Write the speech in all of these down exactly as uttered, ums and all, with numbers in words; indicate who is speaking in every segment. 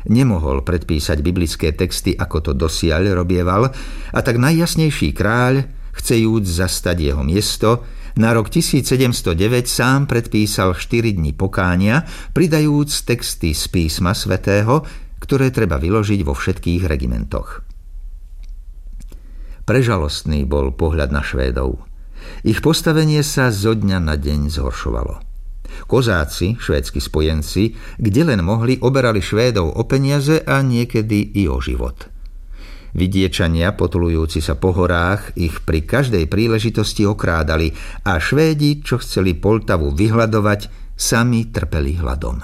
Speaker 1: Nemohol predpísať biblické texty, ako to dosiaľ robieval, a tak najjasnejší kráľ, chcejúc zastať jeho miesto, na rok tisícsedemstodeväť sám predpísal štyri dni pokánia, pridajúc texty z písma svätého, ktoré treba vyložiť vo všetkých regimentoch. Prežalostný bol pohľad na Švédov. Ich postavenie sa zo dňa na deň zhoršovalo. Kozáci, švédsky spojenci, kde len mohli, oberali Švédov o peniaze a niekedy i o život. Vidiečania, potulujúci sa po horách, ich pri každej príležitosti okrádali a Švédi, čo chceli Poltavu vyhladovať, sami trpeli hladom.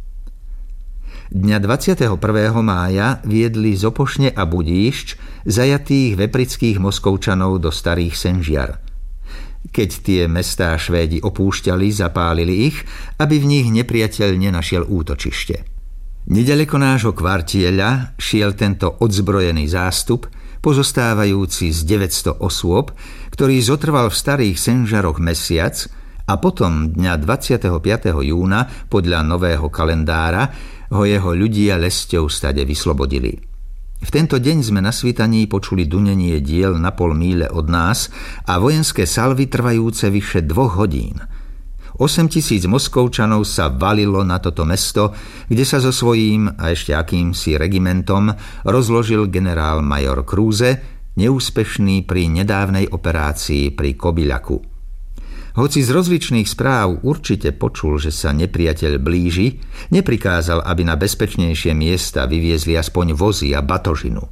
Speaker 1: Dňa dvadsiateho prvého mája viedli z Opošne a Budíšť zajatých veprických Moskovčanov do Starých Senžiar. Keď tie mestá Švédi opúšťali, zapálili ich, aby v nich nepriateľ nenašiel útočište. Nedaleko nášho kvartieľa šiel tento odzbrojený zástup, pozostávajúci z deväťsto osôb, ktorý zotrval v Starých Senžaroch mesiac a potom dňa dvadsiateho piateho júna podľa nového kalendára ho jeho ľudia lesťou stade vyslobodili. V tento deň sme na svítaní počuli dunenie diel na pol míle od nás a vojenské salvy trvajúce vyše dvoch hodín. Osem tisíc Moskovčanov sa valilo na toto mesto, kde sa so svojím a ešte akýmsi regimentom rozložil generál major Kruse, neúspešný pri nedávnej operácii pri Kobyľaku. Hoci z rozličných správ určite počul, že sa nepriateľ blíži, neprikázal, aby na bezpečnejšie miesta vyviezli aspoň vozy a batožinu.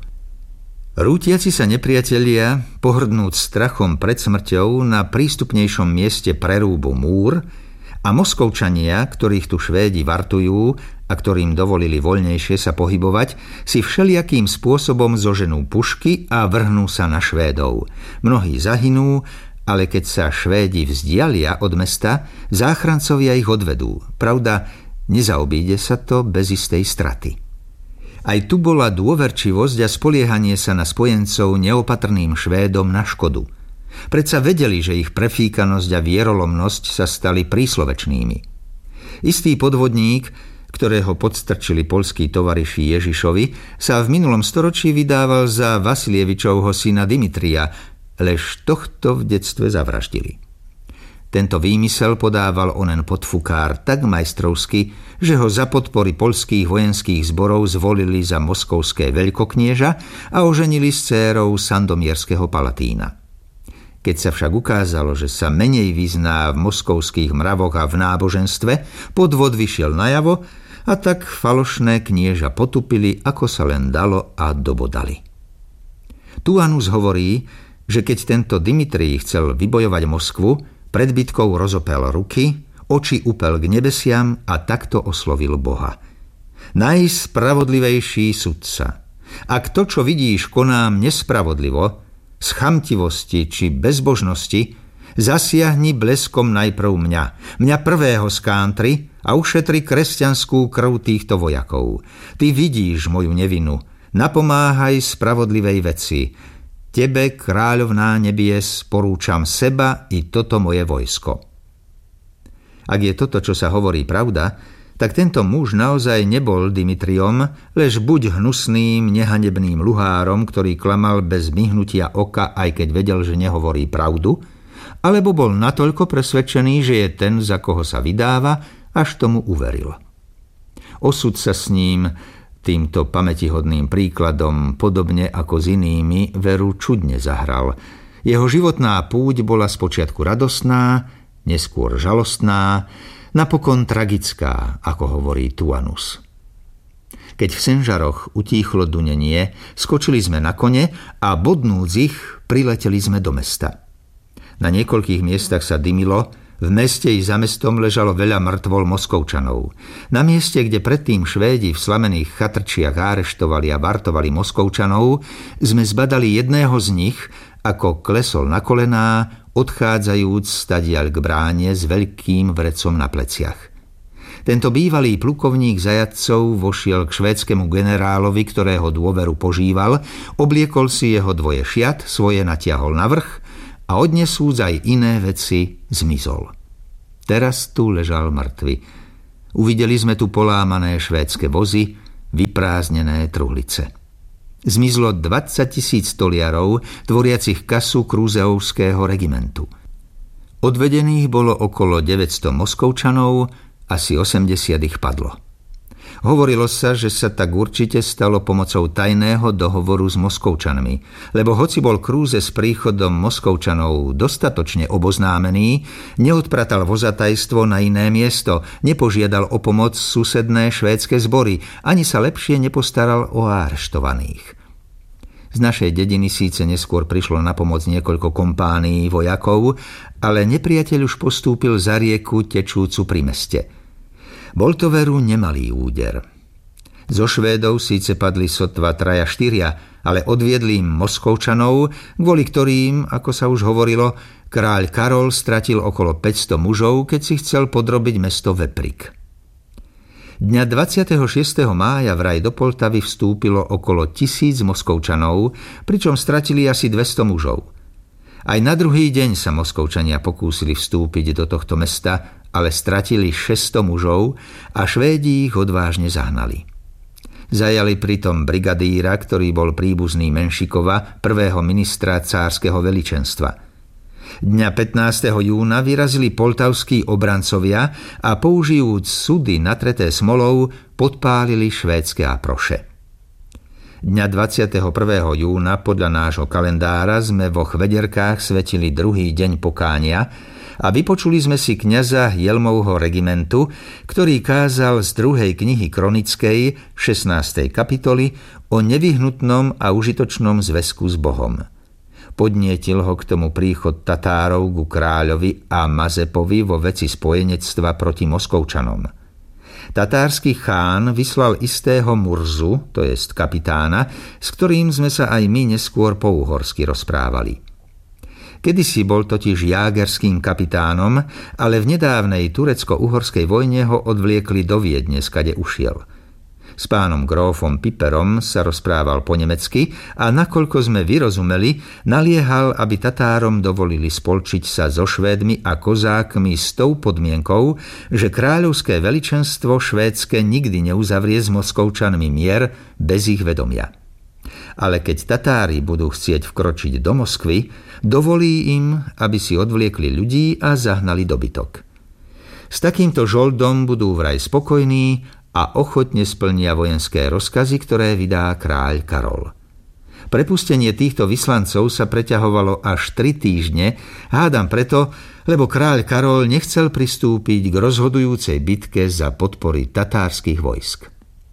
Speaker 1: Rútiaci sa nepriatelia, pohrdnúc strachom pred smrťou, na prístupnejšom mieste prerúbu múr a Moskovčania, ktorých tu Švédi vartujú a ktorým dovolili voľnejšie sa pohybovať, si všelijakým spôsobom zoženú pušky a vrhnú sa na Švédov. Mnohí zahynú, ale keď sa Švédi vzdialia od mesta, záchrancovia ich odvedú. Pravda, nezaobíde sa to bez istej straty. Aj tu bola dôverčivosť a spoliehanie sa na spojencov neopatrným Švédom na škodu. Predsa vedeli, že ich prefíkanosť a vierolomnosť sa stali príslovečnými. Istý podvodník, ktorého podstrčili poľskí tovariši Ježišovi, sa v minulom storočí vydával za Vasilievičovho syna Dimitrija, lež tohto v detstve zavraždili. Tento výmysel podával onen podfukár tak majstrovsky, že ho za podpory poľských vojenských zborov zvolili za moskovské veľkoknieža a oženili s dcérou sandomierského palatína. Keď sa však ukázalo, že sa menej vyzná v moskovských mravoch a v náboženstve, podvod vyšiel najavo a tak falošné knieža potupili, ako sa len dalo, a dobodali. Tuanus hovorí, že keď tento Dimitrij chcel vybojovať Moskvu, pred bitkou rozopel ruky, oči upel k nebesiam a takto oslovil Boha. Najspravodlivejší sudca, ak to, čo vidíš, konám nespravodlivo, z chamtivosti či bezbožnosti, zasiahni bleskom najprv mňa, mňa prvého z kántry a ušetri kresťanskú krv týchto vojakov. Ty vidíš moju nevinu, napomáhaj spravodlivej veci. Tebe, kráľovná nebies, porúčam seba i toto moje vojsko. Ak je toto, čo sa hovorí, pravda, tak tento muž naozaj nebol Dimitriom, lež buď hnusným, nehanebným luhárom, ktorý klamal bez myhnutia oka, aj keď vedel, že nehovorí pravdu, alebo bol natoľko presvedčený, že je ten, za koho sa vydáva, až tomu uveril. Osud sa s ním, týmto pamätihodným príkladom, podobne ako s inými, veru čudne zahral. Jeho životná púť bola spočiatku radosná, neskôr žalostná, napokon tragická, ako hovorí Tuanus. Keď v Senžaroch utíchlo dunenie, skočili sme na kone a bodnúc ich, prileteli sme do mesta. Na niekoľkých miestach sa dymilo, v meste i za mestom ležalo veľa mŕtvol Moskovčanov. Na mieste, kde predtým Švédi v slamených chatrčiach areštovali a vartovali Moskovčanov, sme zbadali jedného z nich, ako klesol na kolená, odchádzajúc stadiaľ k bráne s veľkým vrecom na pleciach. Tento bývalý plukovník zajatcov vošiel k švédskému generálovi, ktorého dôveru požíval, obliekol si jeho dvoje šiat, svoje natiahol na vrch a odnesúc aj iné veci, zmizol. Teraz tu ležal mŕtvy. Uvideli sme tu polámané švédske vozy, vyprázdnené truhlice. Zmizlo dvadsať tisíc toliarov, tvoriacich kasu Kruzeovského regimentu. Odvedených bolo okolo deväťsto Moskovčanov, asi osemdesiat ich padlo. Hovorilo sa, že sa tak určite stalo pomocou tajného dohovoru s Moskovčanmi, lebo hoci bol Krúze s príchodom Moskovčanov dostatočne oboznámený, neodpratal vozatajstvo na iné miesto, nepožiadal o pomoc susedné švédske zbory, ani sa lepšie nepostaral o areštovaných. Z našej dediny síce neskôr prišlo na pomoc niekoľko kompánií vojakov, ale nepriateľ už postúpil za rieku tečúcu pri meste. Bol to veru nemalý úder. Zo Švédov síce padli sotva traja štyria, ale odviedli im Moskovčanov, kvôli ktorým, ako sa už hovorilo, kráľ Karol stratil okolo päťsto mužov, keď si chcel podrobiť mesto Veprik. Dňa dvadsiateho šiesteho mája vraj do Poltavy vstúpilo okolo tisíc Moskovčanov, pričom stratili asi dvesto mužov. Aj na druhý deň sa Moskovčania pokúsili vstúpiť do tohto mesta, ale stratili šesťsto mužov a Švédi ich odvážne zahnali. Zajali pritom brigadíra, ktorý bol príbuzný Menšikova, prvého ministra cárskeho veličenstva. Dňa pätnásteho júna vyrazili poltavskí obrancovia a použijúc sudy natreté smolou podpálili švédske aproše. Dňa dvadsiateho prvého júna podľa nášho kalendára sme vo Chvederkách svetili druhý deň pokánia a vypočuli sme si kňaza Jelmovho regimentu, ktorý kázal z druhej knihy kronickej, šestnástej kapitoly, o nevyhnutnom a užitočnom zväzku s Bohom. Podnietil ho k tomu príchod Tatárov ku kráľovi a Mazepovi vo veci spojenectva proti Moskovčanom. Tatársky chán vyslal istého Murzu, to jest kapitána, s ktorým sme sa aj my neskôr po uhorsky rozprávali. Kedysi bol totiž jágerským kapitánom, ale v nedávnej turecko-uhorskej vojne ho odvliekli do Viedne, skade ušiel. S pánom grófom Piperom sa rozprával po nemecky a nakoľko sme vyrozumeli, naliehal, aby Tatárom dovolili spolčiť sa so Švédmi a kozákmi s tou podmienkou, že kráľovské veličenstvo švédske nikdy neuzavrie s Moskovčanmi mier bez ich vedomia. Ale keď Tatári budú chcieť vkročiť do Moskvy, dovolí im, aby si odvliekli ľudí a zahnali dobytok. S takýmto žoldom budú vraj spokojní a ochotne splnia vojenské rozkazy, ktoré vydá kráľ Karol. Prepustenie týchto vyslancov sa preťahovalo až tri týždne, hádam preto, lebo kráľ Karol nechcel pristúpiť k rozhodujúcej bitke za podpory tatárskych vojsk.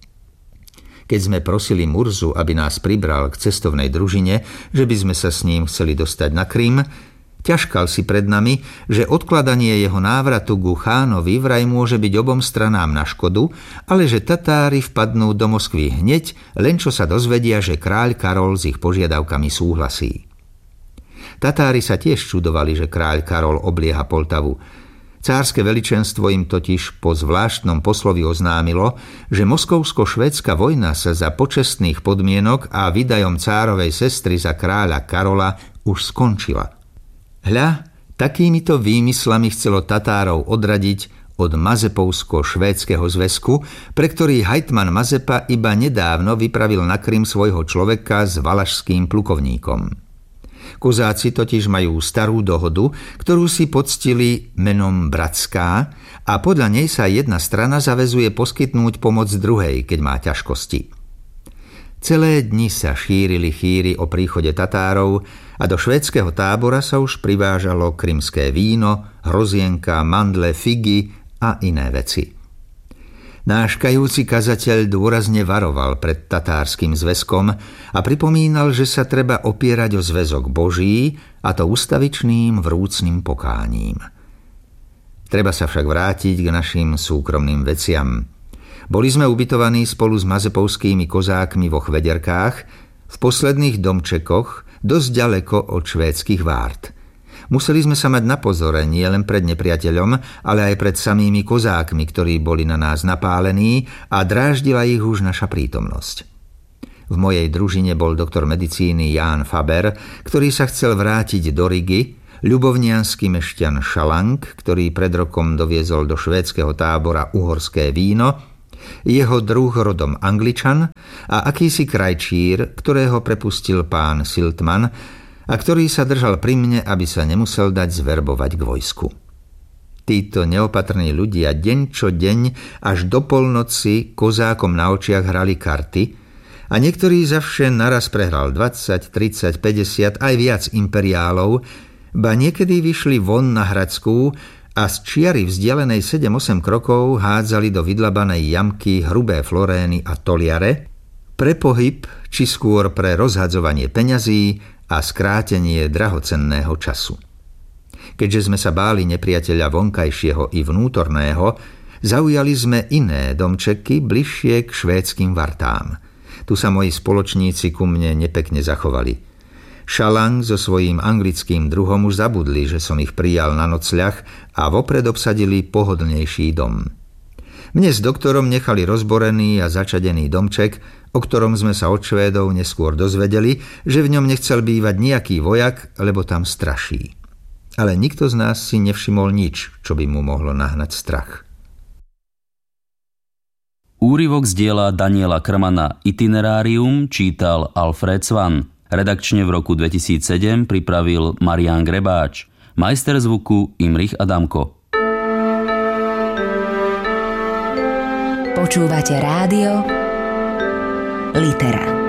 Speaker 1: Keď sme prosili Murzu, aby nás pribral k cestovnej družine, že by sme sa s ním chceli dostať na Krym, ťažkal si pred nami, že odkladanie jeho návratu ku chánovi vraj môže byť obom stranám na škodu, ale že Tatári vpadnú do Moskvy hneď, len čo sa dozvedia, že kráľ Karol s ich požiadavkami súhlasí. Tatári sa tiež čudovali, že kráľ Karol oblieha Poltavu. Cárske veličenstvo im totiž po zvláštnom poslovi oznámilo, že moskovsko-švédska vojna sa za počestných podmienok a vydajom cárovej sestry za kráľa Karola už skončila. Hľa, takýmito výmyslami chcelo Tatárov odradiť od Mazepovsko-švédskeho zväzku, pre ktorý hajtman Mazepa iba nedávno vypravil na Krym svojho človeka s valašským plukovníkom. Kozáci totiž majú starú dohodu, ktorú si poctili menom Bratská a podľa nej sa jedna strana zaväzuje poskytnúť pomoc druhej, keď má ťažkosti. Celé dni sa šírili chýry o príchode Tatárov a do švédskeho tábora sa už privážalo krymské víno, hrozienka, mandle, figy a iné veci. Náš kajúci kazateľ dôrazne varoval pred tatárskym zväzkom a pripomínal, že sa treba opierať o zväzok Boží, a to ustavičným vrúcnym pokáním. Treba sa však vrátiť k našim súkromným veciam. Boli sme ubytovaní spolu s mazepovskými kozákmi vo Chvederkách, v posledných domčekoch, dosť ďaleko od švédskych várd. Museli sme sa mať na pozore nie len pred nepriateľom, ale aj pred samými kozákmi, ktorí boli na nás napálení a dráždila ich už naša prítomnosť. V mojej družine bol doktor medicíny Ján Faber, ktorý sa chcel vrátiť do Rigy, ľubovniansky mešťan Šalang, ktorý pred rokom doviezol do švédskeho tábora uhorské víno, Jeho druh rodom Angličan a akýsi krajčír, ktorého prepustil pán Siltman a ktorý sa držal pri mne, aby sa nemusel dať zverbovať k vojsku. Títo neopatrní ľudia deň čo deň až do polnoci kozákom na očiach hrali karty a niektorý zavše naraz prehral dvadsať, tridsať, päťdesiat aj viac imperiálov, ba niekedy vyšli von na Hradskú a z čiary vzdialenej sedem osem krokov hádzali do vydlabanej jamky hrubé florény a toliare pre pohyb, či skôr pre rozhadzovanie peňazí a skrátenie drahocenného času. Keďže sme sa báli nepriateľa vonkajšieho i vnútorného, zaujali sme iné domčeky bližšie k švédskym vartám. Tu sa moji spoločníci ku mne nepekne zachovali. Šalang so svojím anglickým druhom už zabudli, že som ich prijal na nocľah a vopred obsadili pohodlnejší dom. Mne s doktorom nechali rozborený a začadený domček, o ktorom sme sa od Švédov neskôr dozvedeli, že v ňom nechcel bývať nejaký vojak, lebo tam straší. Ale nikto z nás si nevšimol nič, čo by mu mohlo nahnať strach.
Speaker 2: Úryvok z diela Daniela Krmana Itinerárium čítal Alfred Svan. Redakčne v roku dvetisícsedem pripravil Marián Grebáč. Majster zvuku Imrich Adamko.
Speaker 3: Počúvate rádio Litera.